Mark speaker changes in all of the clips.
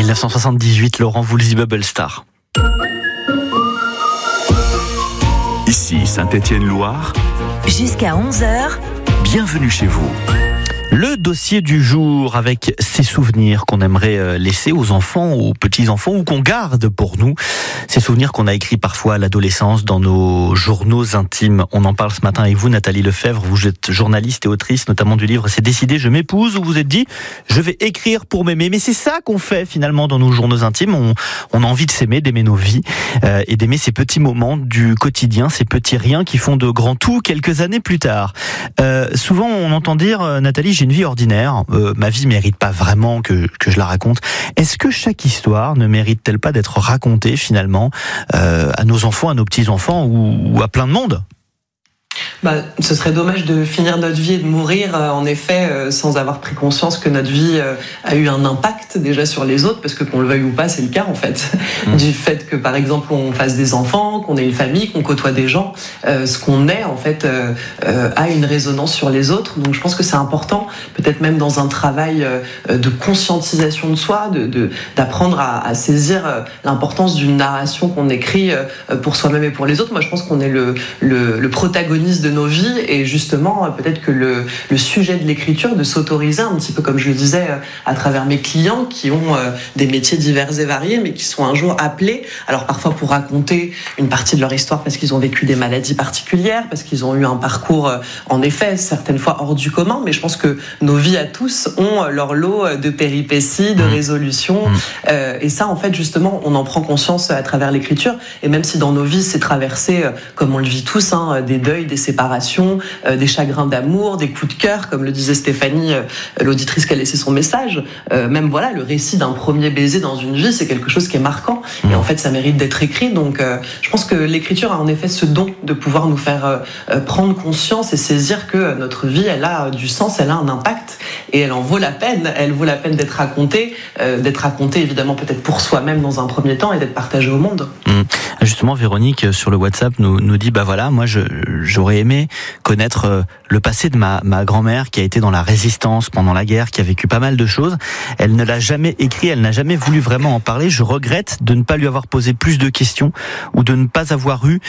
Speaker 1: 1978, Laurent Voulzy, Bubble Star.
Speaker 2: Ici Saint-Étienne-Loire.
Speaker 3: Jusqu'à 11h.
Speaker 2: Bienvenue chez vous.
Speaker 1: Le dossier du jour avec ces souvenirs qu'on aimerait laisser aux enfants, aux petits-enfants ou qu'on garde pour nous. Ces souvenirs qu'on a écrits parfois à l'adolescence dans nos journaux intimes. On en parle ce matin avec vous, Nathalie Lefebvre. Vous êtes journaliste et autrice notamment du livre « C'est décidé, je m'épouse » où vous êtes dit « Je vais écrire pour m'aimer ». Mais c'est ça qu'on fait finalement dans nos journaux intimes. On a envie de s'aimer, d'aimer nos vies et d'aimer ces petits moments du quotidien, ces petits riens qui font de grands tout quelques années plus tard. Souvent on entend dire « Nathalie, j'ai une vie ordinaire, ma vie mérite pas vraiment que je la raconte ». Est-ce que chaque histoire ne mérite-t-elle pas d'être racontée finalement à nos enfants, à nos petits-enfants ou à plein de monde ?
Speaker 4: Ce serait dommage de finir notre vie et de mourir, en effet, sans avoir pris conscience que notre vie a eu un impact déjà sur les autres, parce que qu'on le veuille ou pas, c'est le cas en fait. Du fait que par exemple on fasse des enfants, qu'on ait une famille, qu'on côtoie des gens, ce qu'on est en fait a une résonance sur les autres. Donc je pense que c'est important, peut-être même dans un travail de conscientisation de soi, d'apprendre à saisir l'importance d'une narration qu'on écrit pour soi-même et pour les autres. Moi je pense qu'on est le protagoniste de nos vies, et justement peut-être que le sujet de l'écriture, de s'autoriser un petit peu, comme je le disais, à travers mes clients qui ont des métiers divers et variés, mais qui sont un jour appelés, alors parfois pour raconter une partie de leur histoire parce qu'ils ont vécu des maladies particulières, parce qu'ils ont eu un parcours en effet certaines fois hors du commun, mais je pense que nos vies à tous ont leur lot de péripéties, de résolutions, et ça en fait justement on en prend conscience à travers l'écriture. Et même si dans nos vies c'est traversé comme on le vit tous, des deuils, des séparations, des chagrins d'amour, des coups de cœur, comme le disait Stéphanie, l'auditrice qui a laissé son message. Même voilà, le récit d'un premier baiser dans une vie, c'est quelque chose qui est marquant. Et en fait, ça mérite d'être écrit. Donc, je pense que l'écriture a en effet ce don de pouvoir nous faire prendre conscience et saisir que notre vie, elle a du sens, elle a un impact, et elle en vaut la peine. Elle vaut la peine d'être racontée évidemment peut-être pour soi-même dans un premier temps, et d'être partagée au monde.
Speaker 1: Justement, Véronique sur le WhatsApp nous dit voilà, moi j'aurais aimé connaître le passé de ma grand-mère qui a été dans la résistance pendant la guerre, qui a vécu pas mal de choses. Elle ne l'a jamais écrit, elle n'a jamais voulu vraiment en parler. Je regrette de ne pas lui avoir posé plus de questions, ou de ne pas avoir eu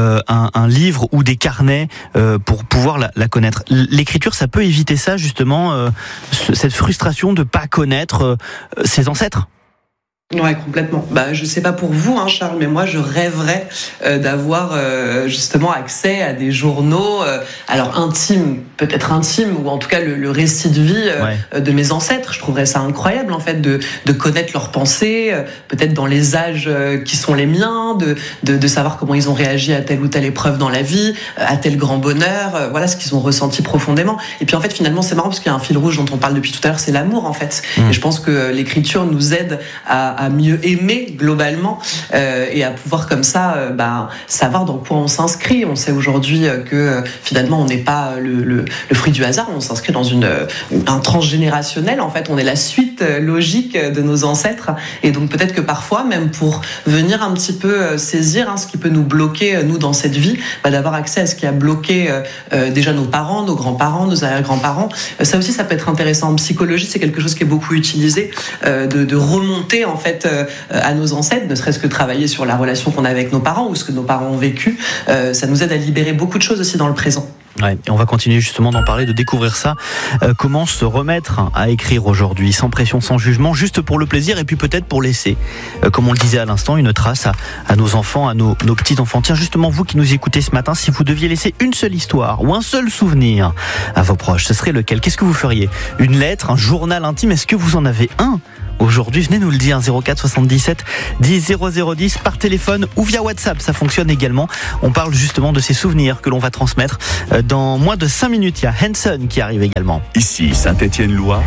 Speaker 1: un livre ou des carnets pour pouvoir la connaître. L'écriture, ça peut éviter ça justement, cette frustration de pas connaître ses ancêtres.
Speaker 4: Ouais, complètement. Je sais pas pour vous, Charles, mais moi je rêverais d'avoir justement accès à des journaux, alors intimes, peut-être intimes, ou en tout cas le récit de vie de mes ancêtres. Je trouverais ça incroyable en fait de connaître leurs pensées, peut-être dans les âges qui sont les miens, de savoir comment ils ont réagi à telle ou telle épreuve dans la vie, à tel grand bonheur, voilà ce qu'ils ont ressenti profondément. Et puis en fait finalement c'est marrant parce qu'il y a un fil rouge dont on parle depuis tout à l'heure, c'est l'amour en fait. Et je pense que l'écriture nous aide à mieux aimer globalement, et à pouvoir comme ça savoir dans quoi on s'inscrit. On sait aujourd'hui que finalement on n'est pas le fruit du hasard, on s'inscrit dans un transgénérationnel. En fait on est la suite logique de nos ancêtres, et donc peut-être que parfois même pour venir un petit peu saisir ce qui peut nous bloquer nous dans cette vie, d'avoir accès à ce qui a bloqué déjà nos parents, nos grands-parents, nos arrière-grands-parents, ça aussi ça peut être intéressant. En psychologie c'est quelque chose qui est beaucoup utilisé, de remonter en fait à nos ancêtres, ne serait-ce que travailler sur la relation qu'on a avec nos parents ou ce que nos parents ont vécu. Ça nous aide à libérer beaucoup de choses aussi dans le présent.
Speaker 1: Ouais, et on va continuer justement d'en parler, de découvrir ça. Comment se remettre à écrire aujourd'hui, sans pression, sans jugement, juste pour le plaisir, et puis peut-être pour laisser, comme on le disait à l'instant, une trace à nos enfants, à nos petits-enfants. Tiens, justement, vous qui nous écoutez ce matin, si vous deviez laisser une seule histoire ou un seul souvenir à vos proches, ce serait lequel ? Qu'est-ce que vous feriez ? Une lettre, un journal intime ? Est-ce que vous en avez un ? Aujourd'hui, venez nous le dire, 04 77 10 0010 par téléphone ou via WhatsApp, ça fonctionne également. On parle justement de ces souvenirs que l'on va transmettre dans moins de 5 minutes. Il y a Hanson qui arrive également.
Speaker 2: Ici Saint-Étienne-Loire.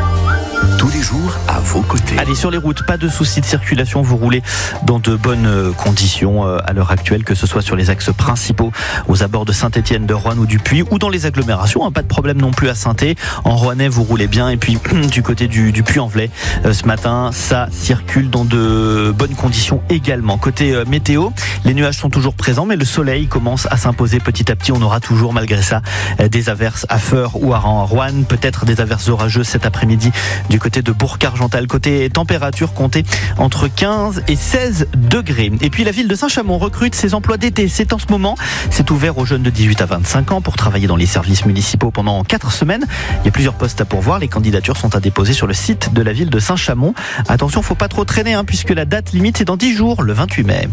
Speaker 2: Tous les jours à vos côtés.
Speaker 1: Allez, sur les routes, pas de soucis de circulation, vous roulez dans de bonnes conditions à l'heure actuelle, que ce soit sur les axes principaux aux abords de Saint-Étienne, de Roanne ou du Puy, ou dans les agglomérations, pas de problème non plus à Saint-Étienne. En Rouennais, vous roulez bien, et puis du côté du Puy-en-Velay, ce matin, ça circule dans de bonnes conditions également. Côté météo, les nuages sont toujours présents, mais le soleil commence à s'imposer petit à petit. On aura toujours, malgré ça, des averses à Feurs ou à Roanne, peut-être des averses orageuses cet après-midi du côté de Bourg-Argental. horizontale. Côté température, comptez entre 15 et 16 degrés. Et puis la ville de Saint-Chamond recrute ses emplois d'été. C'est en ce moment. C'est ouvert aux jeunes de 18 à 25 ans pour travailler dans les services municipaux pendant 4 semaines. Il y a plusieurs postes à pourvoir. Les candidatures sont à déposer sur le site de la ville de Saint-Chamond. Attention, faut pas trop traîner puisque la date limite c'est dans 10 jours, le 28 mai.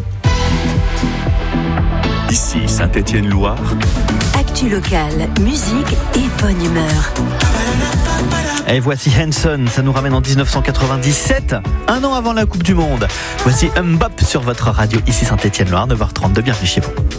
Speaker 2: Ici Saint-Étienne-Loire.
Speaker 3: Actu locale, musique et bonne humeur.
Speaker 1: Et voici Hanson, ça nous ramène en 1997, un an avant la Coupe du Monde. Voici Mbop sur votre radio, ici Saint-Étienne-Loire, 9h32, bienvenue chez vous.